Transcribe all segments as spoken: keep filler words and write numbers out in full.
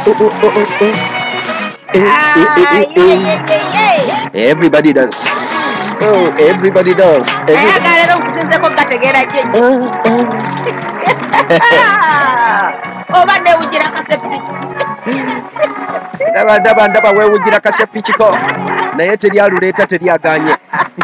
Everybody does. Oh, everybody does. Oba ne ujira kasepiki. Ndaba ndaba ndaba we ujira kasepiki ko. Naye teri aluleta teri aganye.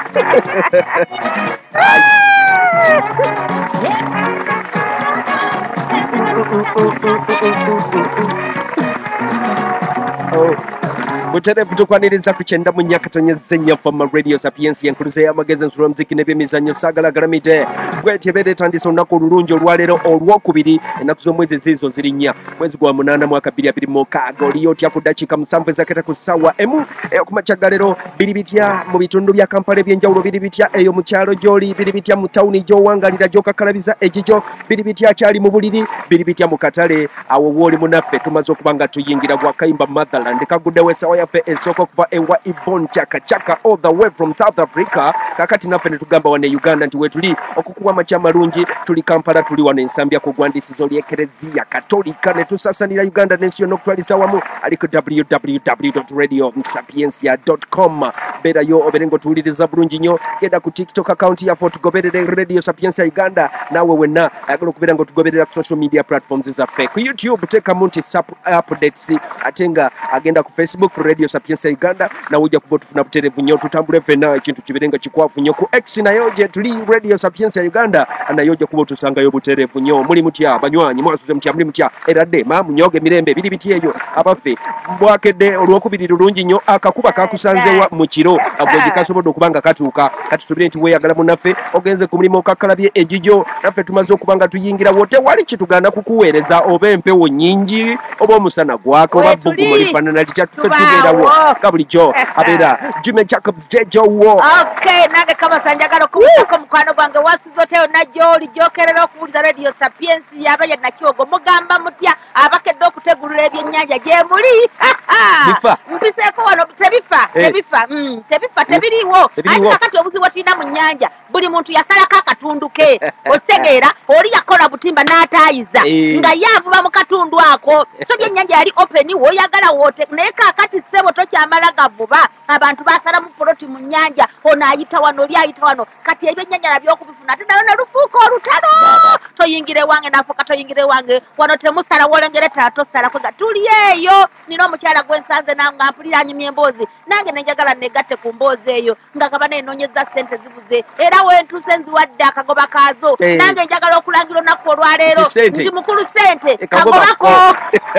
Oh. Buterevu tukwaniriza ku kyenda mu nyakatonyeza ennya from Radio Sapiens yenkuluze y'amagezi ensula muziki n'ebyemizannyo sagalagaramide gwetebere tandisa olunaku olulungi olwaleero olwokubiri ennaku z'omwezi ziizo ziri nnya mwezi gwa munaana mwaka bbiri abiri mu mukaaga oliyo otya ku ddakiika musanvu ezaketa ku ssaawa emu okumakya leero biri bitya mu bitundu bya Kampala eby'enjawulo biri bitya eyo mu kyalo gy'oli biri bitya mu tawuni gy'owangalira gy'okakalabiza egigyo biri bitya akyali mu buliri biri bitya mu katale awo wooli munaffe tumaze okuba nga tuyingira Bwakayimba Motherland kaguddewo essaawa yaffe esooka okuva ewa Ibon Chaka Chaka all the way from South Africa kakati naffe ne tugamba wane Uganda nti wetuli okukuwa amakya malungi tuli Kampala tuli wano ensambya ku gwandisizo ly'Ekereziya Katolika ne tusasanira Uganda n'ensi yonna okutwaliza wamu ali ku w w w dot radio sapiensia dot com beerayo obeere ng'otuwuliriza bulungi nnyo genda ku TikTok account yaffe otugoberere Radio Sapiensia Uganda naawe wenna ayagala okubeera ng'otugoberera ku social media platforms zaffe ku YouTube teekamu nti updates ate nga agenda ku Facebook Radio Sapiensia Uganda nawe ojja kuba otufuna butereevu nnyo tutambule ffenna ekintu kibeere nga kikwafu nnyo ku X nayo gye tuli Radio Sapiensia Uganda nayo ojja kuba otusangayo butereevu nnyo muli mutya banywanyi mwasuze mutya muli mutya eradde maamu nyoge mirembe biri biti eyo abaffe mbwakedde olwokubiri lulungi nnyo akakuba kakusanzewa mu kiro agwe kasobodde okuba nga katuuka kati subire nti weeyagala munnaffe ogenze ku mulimu okakalabye egigyo naffe tumaze okuba nga tuyingirawo tewali kituganda kukuweereza oba empewo nnyingi oba omusana gwaka oba bbugumu lifaanana litya tubeerawo ka bulijjo abeera Jimmy Jacobs jejowo okay nange kabasa njagala okubutako mukwano gwange wasizo teyo najjoli gyokerera okubuliza Radio Sapiensia abaye nakyogo mugamba mutya abakedde okutegulula ebyennyanja gye muli bifa mpiseeko wano tebifa tebifa mm tebifa tebiriwo ati kakati obuzibu tulina mu nnyanja buli muntu yasalako akatundu ke otegeera oli yakola butimba n'ataayiza nga yavuba mu katundu ako so byennyanja yali open woyagala wote naye kakati ssebo tokyamala gavuba abantu basala mu poloti mu nnyanja ono ayita wano oli ayita wano kati ebyennyanja nabyo okubifuna ate nayo nelufuuka olutalo toyingire wange nafuuka toyingire wange wano temusala wolengere taatosala kwega tuli eyo nina omukyala gwensanze nga mpulira anyumya emboozi nange nenjagala negatte ku mboozi eyo nga gaba nenoonyeza ssente zibuze era wentuuse nziwadde akagoba kaazo nange njagala okulangira olunaku olwaleero nti mukulu ssente kagobako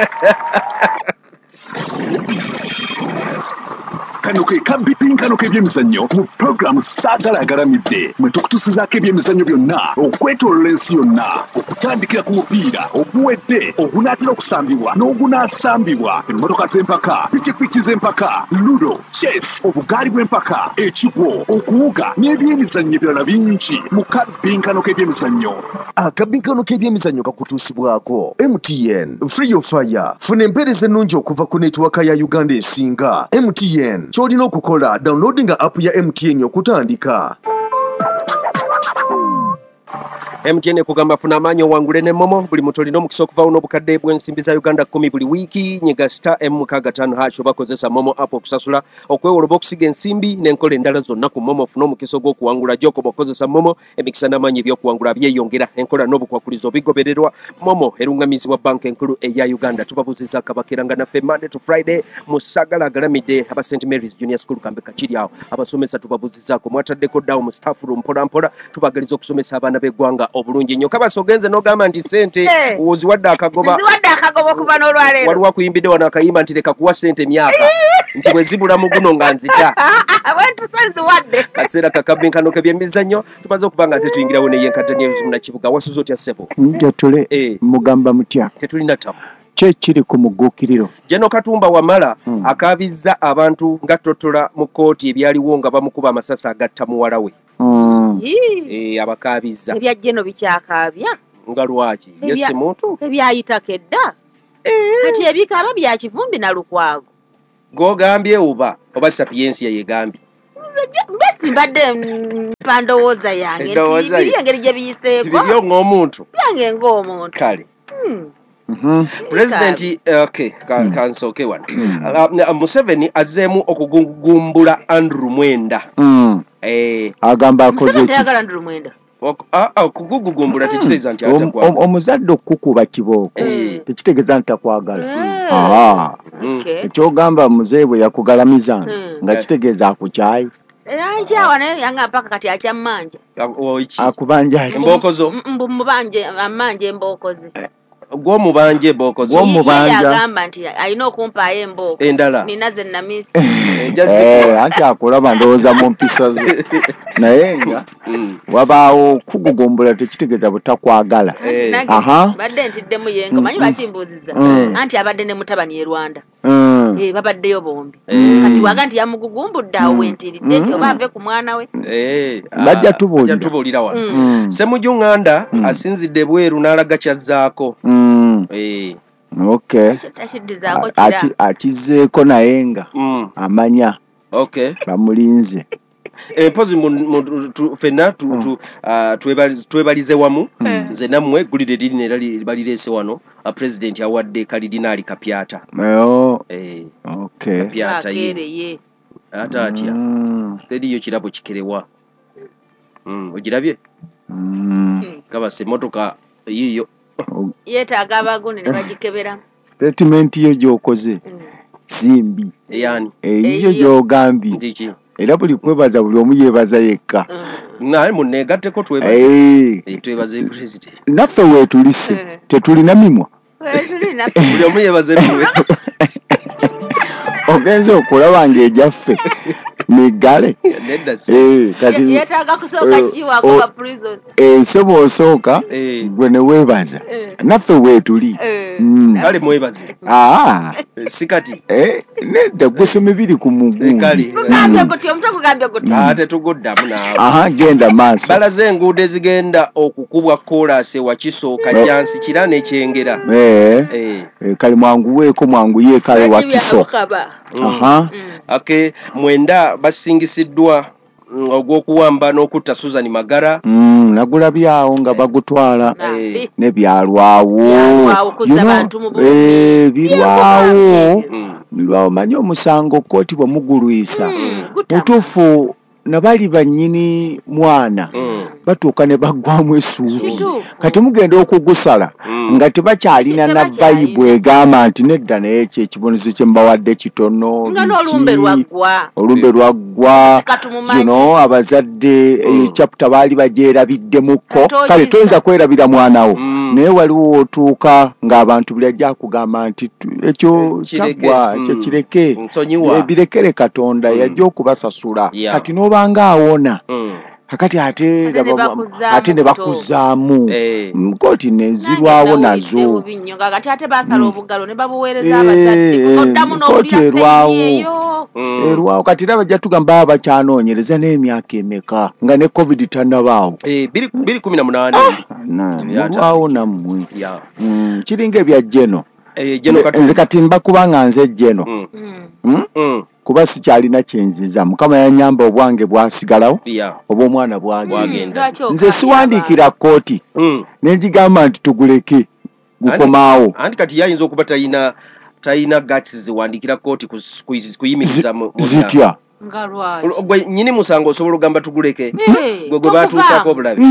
kano ke kabipinkano k'ebyemizannyo mu puroguramu sagalagaramidde mwe tukutusizaako ebyemizannyo byonna okwetoolola ensi yonna okutandikira ku mupiira oguwedde ogunaatera okusambibwa n'ogunaasambibwa emmotoka z'empaka pikipiki z'empaka ludo chess obugaali bw'empaka ekigwo okuwuga n'ebyemizannyo ebirala bingi mu kabinkano k'ebyemizannyo akabinkano k'ebyemizannyo kakutuusibwako M T N Free of Fire funa empeereza ennungi okuva ku netiwaka ya Uganda esinga M T N ky'olina okukola downloadinga app ya M T N okutandika. M T N kugamba funa amaanyi owangule ne momo buli muntu olina omukisa okuvaawo n'obukadde bw'ensimbi za Uganda kumi buli wiiki nyiga star M mukaaga ttaano hash oba kozesa momo app okusasula okwewoloba okusiga ensimbi n'enkola endala zonna ku momo ofuna omukisa ogw'okuwangula gy'okoba okozesa momo emikisa n'amaanyi eby'okuwangula byeyongera enkola n'obukwakulizo bigobererwa momo eruŋŋamizibwa banka enkulu eya Uganda tubabuuziza akabakeranga naffe Monday to Friday mu Sagalagaramidde aba Saint Mary's Junior School kambe kakiri awo abasomesa tubabuuzizaako mwataddeko ddawo mu staff room mpola mpola tubagaliza okusomesa abaana b'eggwanga obulungi nnyo kabasa ogenze n'ogamba nti ssente oziwadde akagoba nziwadde akagoba okuva n'olwaleero waliwo akuyimbidde wano akayimba nti leka kuwa ssente myaka nti bwe zibula mu guno nga nzita bwentuse nziwadde kaseera kakabinkano k'ebyemizannyo tumaze okuba nga tetuyingirawo neyenkadde mu nakibuga wasuze otya ssebo njatule mugamba mutya tetulina tamu kyekiri ku mugguukiriro Jeno Katumba Wamala hmm. akabizza abantu nga totola mu kooti ebyaliwo nga bamukuba amasasi agatta muwala we hmm. eh abakabizza ebya Jeno bikyakaabya nga lwaki yesi muntu ebyayitako edda kati ebikaba bya kivumbi na lukwago gogambye oba oba Sapiensia yegambye mbesi mbadde mpandowooza yange nti biri engeri gye biyiseeko biri ng'omuntu byange ng'omuntu kale hmm. President okay kansooke wano Museveni azzeemu okugumbula Andrew Mwenda eh agamba akoze ki Andrew Mwenda okugugumbula tekitegeeza nti atakwagala omuzadde okukuba kibooko tekitegeeza nti takwagala ekyogamba muzeeyi bwe yakugalamiza nga kitegeeza akukyayi Naajawa naye yanga mpaka kati acha mmanja. Akubanja mbokozo. Mbumubanje amanje mbokozi. Gwo mubanje mbokozo. Gwo mubanja. Yagamba nti alina okumpa emboko. Endala. Ninaze namisi. Eh ati akulaba ndowooza mu mpisa zo. Naye nga wabaawo kugugumbula tekitegeeza butakwagala. Aha. Badde ntiddemu yengo manyi bakimbuziza. Anti abadde ne mutabani e Rwanda. Eh babaddeyo bombi. Kati waga nti yamugugumbudde awo entiridde nti oba ave ku mwana we. Eh bajja tubuulira. Bajja tubuulira wano. Semujunganda asinzidde bweru n'alaga kyazzaako. Eh okay. Ati akizeeko naye nga amanya. Okay. Bamulinze. Eh pozi fenna tu twebalize wamu nze nammwe gulide dini era balirese wano a president awadde kalidinali Kapyata. Oh. Eh okay. Kapyata ye. Ata atya. Tedi yo kirabo kikerewa. Mm ogirabye? Mm. Kabase motoka yiyo. Yetaaga abagone ne bagikebera. Statement yo gyokoze. Simbi. Yani. Eyo gyogambye. Ndiki. Era buli kwebaza buli omu yeebaza yekka. Naye muneegatteko twebaza. Eh. Twebaze president. Naffe weetulise. Tetulina mimwa. Tetulina. Buli omu yeebaze tuwe. Ogenze okulaba ng'ejaffe. Migale. Eh kati yetaaga kusooka jiwa kwa prison. Eh sebo osooka gwe ne weebaza. Naffe weetuli. Kale mwebaze. Ah sikati. Eh nedda gusome biri ku mugu. Kale. Kugambye goti omuntu kugambye goti. Ah tetuguddamu naawe. Aha genda maaso. Balaze enguudo ezigenda okukubwa koolase wakisooka jansi kira n'ekyengera. Eh eh kale mwangu weeko mwangu ye kale wakiso. Aha. Okay Mwenda basingisiddwa ogw'okuwamba n'okutta Susan Magara. Mm, nagula byawo nga bagutwala ne byalwawo. Eh birwawo. Birwawo manyi omusango koti bwe mugulwisa. Mutufu nabali bannyini mwana batuuka ne baggwamu essuubi kati mugenda okugusala nga tebakyalina na Bayibuli egamba nti nedda naye ekyo ekibonezo kye mbawadde kitono olumbe lwaggwa olumbe lwaggwa kino abazadde eyo chapter baali bagyerabiddemuko kale toyinza kwerabira mwanawo naye waliwo otuuka ng'abantu buli ajja kugamba nti ekyo kyaggwa ekyo kireke birekere Katonda yajja okubasasula kati n'obanga awona kakati ate ate ne bakuzaamu koti nezirwawo nazo kakati ate basala obugalo ne babuweereza abazadde oddamu n'owulira erwawo kati era bajja tugamba abakyanoonyereza n'emyaka emeka nga ne covid tannabaawo biri kumi na munaana mulwawo nammwe kiringa ebya jeno nze kati mbakubanga nze jeno kuba sikyalina kyenziza mukama yanyamba obwange bwasigalawo oba omwana bwagenda nze siwandiikira kooti nenjigamba nti tuguleke gukomaawo anti kati yayinza okuba tayina tayina gati ziwandikira kooti kuyimiriza zitya gwe nyini musango osobola ogamba tuguleke gwe gwe batuusako obulabe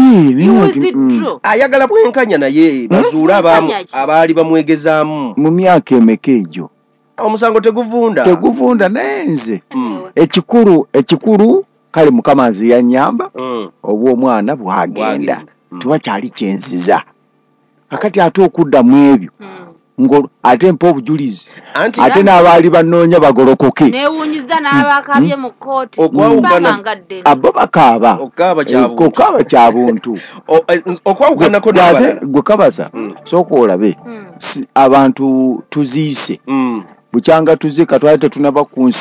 ayagala bwenkanya naye bazuula abamu abaali bamwegezaamu mu myaka emeka egyo omusango teguvunda teguvunda naye nze ekikulu ekikulu kale mukama nze yanyamba oba omwana bwagenda tewakyali kyenziza kakati ate okuddamu ebyo ngo ate mpa obujulizi ate n'abaali bannoonya bagolokoke neewunyiza n'abakabye mu kkooti abo bakaaba okaaba kya buntu okwawukanako gwe kabasa sooka olabe abantu tuziise bukyanga tuze katwale tetunaba ku nsi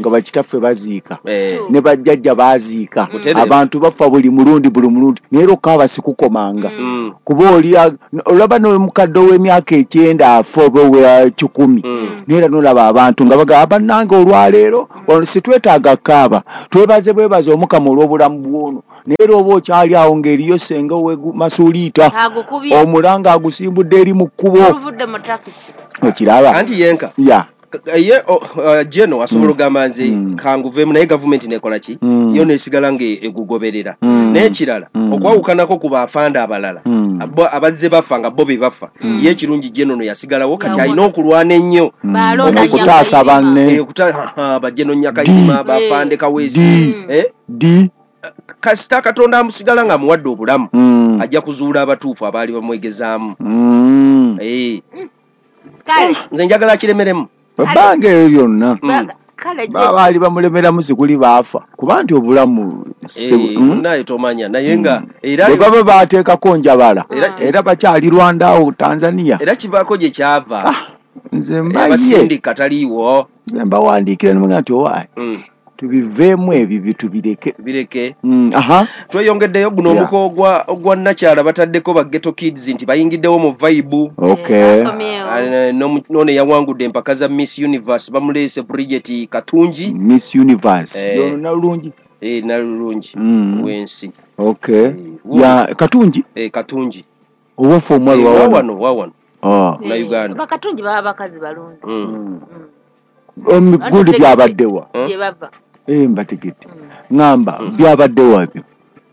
nga bakitaffe baziika Eh. ne bajjajja baziika Muterere. abantu bafa buli mulundi buli mulundi naye lwokka sikukomanga Mm. kuba oli olaba n'omukadde w'emyaka ekyenda afa oba owa kikumi Mm. naye era n'olaba abantu nga bagamba bannange olwaleero ono situwetaaga kaaba twebaze bwebaze omukama olw'obulamu bwono naye lwoba okyali awo ng'eriyo senga ow'emasuuliita agukubye omulanga agusimbudde eri mu kkubo oluvudde mu takisi okiraba Anti yenka ya ye jeno asobola ogamba nze Mm. kanguveemu naye gavumenti nekola ki Mm. yo nesigala nga egugoberera Mm. n'ekirala Mm. okwawukanako ku bafande abalala Mm. abo- abazze bafa nga bo be bafa ye ekirungi jeno no yasigalawo kati Yawo. alina okulwana ennyo Balonda okutaasa Nyakayima. banne Eh, okuta- ha, ha, bajeno Nyakayima Di. bafande Kaweesi Di. eh, di kasita Katonda amusigala nga amuwadde obulamu Mm. ajja kuzuula abatuufu abaali bamwegezaamu Mm. Eh, kale nze njagala akiremeremu ebbanga eryo lyonna baga- kale je babaali bamulemeramu sikuli baafa kuba nti obulamu Eh, naye tomanya naye nga era bwe baba baateekako njabala Era- era bakyali Rwandaawo Tanzania era kibaako gye kyava nze mbaye abasindika taliiwo nze mbawandiikira nemugamba nti owaayi Mm, tubiveemu ebyo tubireke bireke Mm, aha tweyongeddeyo guno Yeah. omuko ogwa ogwa nakyala bataddeko ba ghetto kids nti bayingiddewo mu vibe okay bakomyewo. none yawangudde empaka za Miss Universe bamuleese Bridget Katungi Miss Universe Eh. yono nalungi eh, nalulungi Mm. wensi okay Eh, ya Katungi eh, Katungi owofa omwali Eh, wa wano wawano wawano Ah. na Uganda. bakatungi baba bakazi balungi Mm. omigundi byabaddewa Huh? gye bava eh mbategedde Mm. ngamba Mm. byabaddewa byo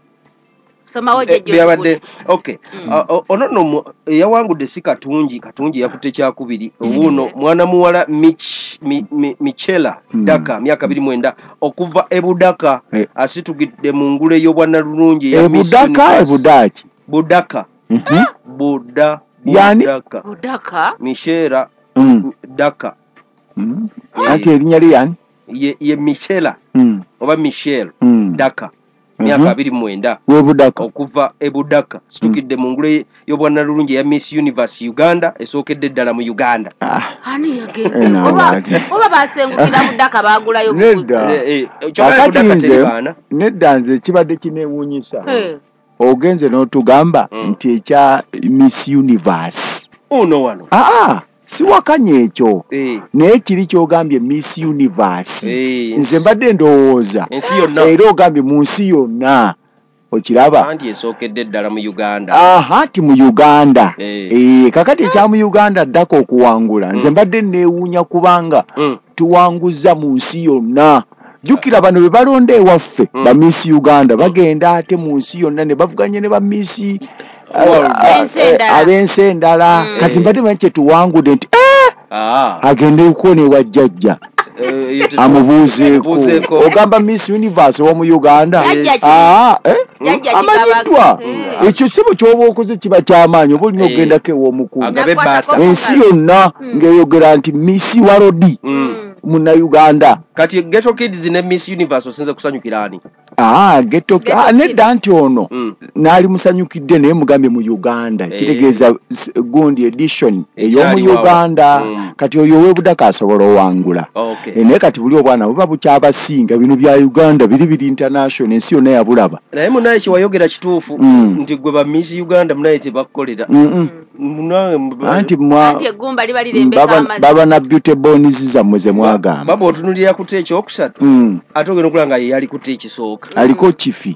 somawo Eh, gye byabadde okay Mm. Ah, o- ono no mu- eyawangudde si Katungi Katungi yakutte kyakubiri wuuno Mm. mwana muwala Mich Mi- Mi- Michela Mm. Daka myaka abiri mu mwenda okuva e Budaka Eh. asitugidde mu ngule y'obwannalulungi ya Miss ebudaka Universe. ebudaki Budaka Mhm. Buda Yani? Budaka budaka Michela Mm. Daka Mm. Eh. anti erinnya lyani ye, ye Michela Mm. oba Michelle Mm. Daka Mhm. myaka abiri mu mwenda webudaka okuva e Budaka situkidde mu ngule y'obwannalulungi ya Miss Universe Uganda esookedde ddala mu Uganda. Ah, ani yagenze Eh, na oba bwati. oba basengukira budaka bagulayo Nedda. bubuzi. Eh, eh, kyokka kakati Budaka nze teri baana. nedda nze kibadde kineewuunyisa Eh, ogenze n'otugamba Mm. nti ekya Miss Universe Uno wano. aa siwakanye ekyo Eh, naye kiri kyogambye Miss Universe eh, nze mbadde ndowooza ensi yonna era ogambye mu nsi yonna okiraba anti esookedde ddala mu Uganda. aha ti mu Uganda Eh. Eh, kakati ekya mu Uganda ddako okuwangula nze Mm. mbadde neewuunya kubanga Mm. tuwanguza mu nsi yonna jjukira bano be balonda ewaffe Mm. ba Miss Uganda bagenda ate mu nsi yonna ne bavuganye ne ba Miss eh, World. eh, Ab'ensi endala. ab'ensi endala Mm. kati mbadde manyi kyetuwangudde nti eh, Ah. agende ukone wa jjajja Eh, iyo tetu- amubuuzeeko Amubuuzeeko. ogamba Miss Universe wa mu Uganda Jjajja ki? Ah, eh? Jjajja amanyiddwa kigaba- ekyo kibo ky'oba okoze kiba kyamaanyi oba olina Eh. ogendako ew'omukulu Agabe Nakwata baasa. ko- ensi yonna Mm. ng'eyogera nti Miss Warodi Mm. munnauganda Kati Ghetto Kids ne Miss Universe osinze kusanyukira ani? ah, geto Ghetto ah, nedda Kids. nti ono Mm. n'ali musanyukidde naye mugambye mu Uganda Eh. kitegeeza s- gundi edition ey'omu Ekyali wawa. Uganda Mm. kati oyo ow'ebudaka asobola owangula Okay. Eh, naye kati buli obwana buba bukyabasinga bino bya Uganda biri biri international ensi yonna yabulaba Naye munaye kiwayogera kituufu Mm. nti gwe ba Miss Uganda munaye tebakukolera. Mm, mm. Munaye anti mwa anti eggumba liba lirembeka baba amazzi baba na beauty bones zammwe ze mwagamba baba otunulira ku te ekyokusatu Mm, ate ogenda okulaba nga ye yali ku te ekisooka. aliko kifi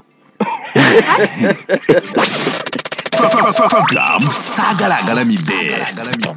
Program Sagala Galamide.